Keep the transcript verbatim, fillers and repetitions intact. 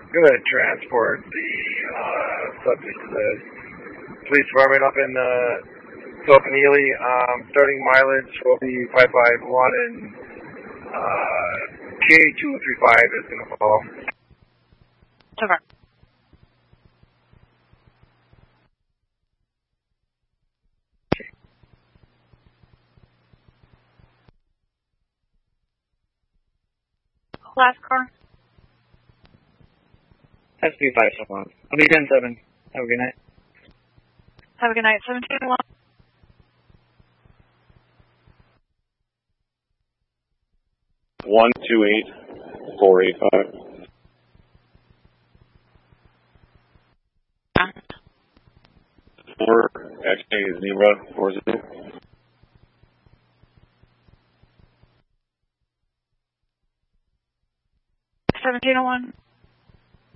Going to transport the uh, subject to the police department up in uh, Topanili. Um, starting mileage will be five five one and uh, K two three five is going to follow. Over. Last car. S P five seven. I'll be ten seven. Have a good night. Have a good night. seventeen one. One two eight four eight five. Four X A zero four zero. seventeen oh one.